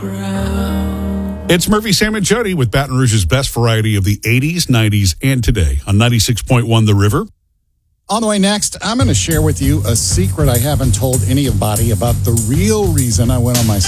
ground. It's Murphy, Sam, and Jody with Baton Rouge's best variety of the 80s, 90s, and today on 96.1 The River. On the way next, I'm going to share with you a secret I haven't told anybody about the real reason I went on my